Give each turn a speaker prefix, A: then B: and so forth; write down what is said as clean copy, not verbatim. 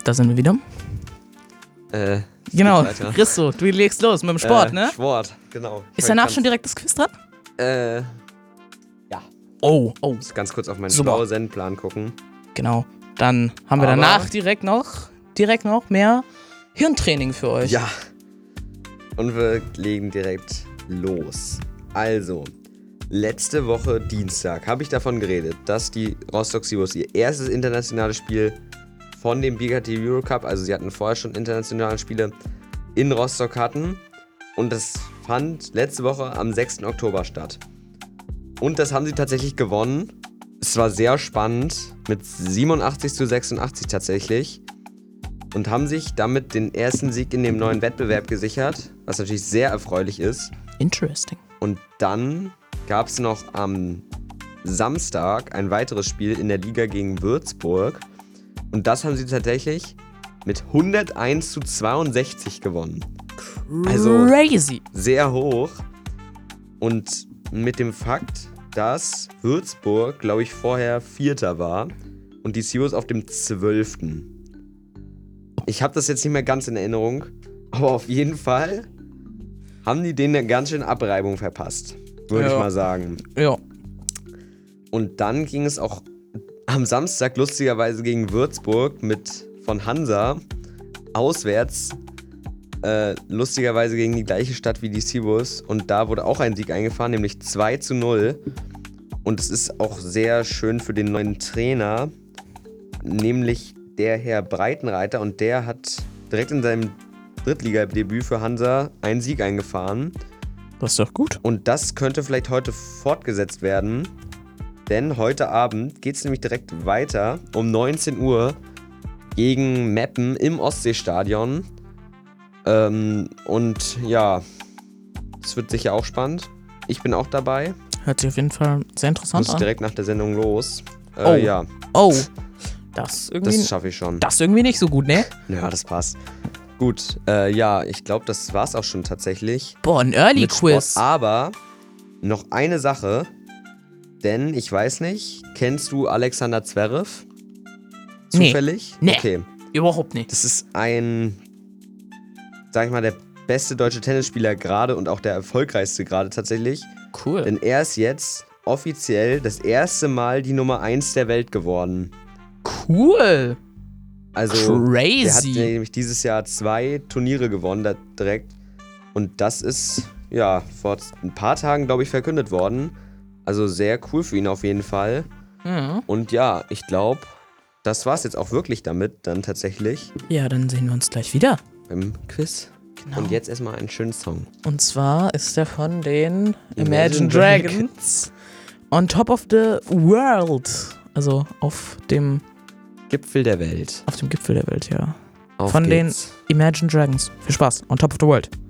A: Da sind wir wieder. Genau, Christo, du legst los mit dem Sport, ne?
B: Sport, genau.
A: Ist danach schon direkt das Quiz dran?
B: Ja.
A: Oh.
B: Ich muss ganz kurz auf meinen
A: Super.
B: schlauen Sendplan gucken.
A: Genau, dann haben wir danach direkt noch mehr Hirntraining für euch.
B: Ja. Und wir legen direkt los. Also, letzte Woche Dienstag habe ich davon geredet, dass die Rostock Seawolves ihr erstes internationales Spiel von dem BKT Eurocup, also sie hatten vorher schon internationale Spiele in Rostock hatten. Und das fand letzte Woche am 6. Oktober statt. Und das haben sie tatsächlich gewonnen. Es war sehr spannend, mit 87:86 tatsächlich. Und haben sich damit den ersten Sieg in dem neuen Wettbewerb gesichert, was natürlich sehr erfreulich ist.
A: Interesting.
B: Und dann gab es noch am Samstag ein weiteres Spiel in der Liga gegen Würzburg. Und das haben sie tatsächlich mit 101:62 gewonnen. Also
A: crazy.
B: sehr hoch. Und mit dem Fakt, dass Würzburg, glaube ich, vorher Vierter war und die Seawolves auf dem 12. Ich habe das jetzt nicht mehr ganz in Erinnerung, aber auf jeden Fall haben die denen eine ganz schön Abreibung verpasst, würde ich mal sagen.
A: Ja.
B: Und dann ging es auch am Samstag lustigerweise gegen Würzburg von Hansa auswärts, lustigerweise gegen die gleiche Stadt wie die Seawolves. Und da wurde auch ein Sieg eingefahren, nämlich 2:0. Und es ist auch sehr schön für den neuen Trainer, nämlich der Herr Breitenreiter. Und der hat direkt in seinem Drittligadebüt für Hansa einen Sieg eingefahren.
A: Das ist doch gut.
B: Und das könnte vielleicht heute fortgesetzt werden. Denn heute Abend geht es nämlich direkt weiter um 19 Uhr gegen Meppen im Ostseestadion. Und ja, es wird sicher auch spannend. Ich bin auch dabei.
A: Hört sich auf jeden Fall sehr interessant
B: Muss
A: an.
B: direkt nach der Sendung los. Ja.
A: Oh, das
B: schaffe ich schon.
A: Das irgendwie nicht so gut, ne?
B: Ja, das passt. Gut, ja, ich glaube, das war's auch schon tatsächlich.
A: Boah, ein Early Quiz.
B: Aber noch eine Sache, denn ich weiß nicht, kennst du Alexander Zverev? Zufällig?
A: Nee,
B: okay.
A: Überhaupt nicht.
B: Das ist sag ich mal, der beste deutsche Tennisspieler gerade und auch der erfolgreichste gerade tatsächlich.
A: Cool.
B: Denn er ist jetzt offiziell das erste Mal die Nummer 1 der Welt geworden.
A: Cool.
B: Also,
A: crazy.
B: Der hat nämlich dieses Jahr 2 Turniere gewonnen, direkt. Und das ist, ja, vor ein paar Tagen, glaube ich, verkündet worden. Also sehr cool für ihn auf jeden Fall.
A: Mhm.
B: Und ja, ich glaube, das war's jetzt auch wirklich damit, dann tatsächlich.
A: Ja, dann sehen wir uns gleich wieder.
B: Beim Quiz.
A: Genau.
B: Und jetzt erstmal einen schönen Song.
A: Und zwar ist der von den Imagine Dragons. On Top of the World. Also auf dem
B: Gipfel der Welt.
A: Auf dem Gipfel der Welt, ja.
B: Auf
A: von
B: geht's.
A: den Imagine Dragons. Viel Spaß. On Top of the World.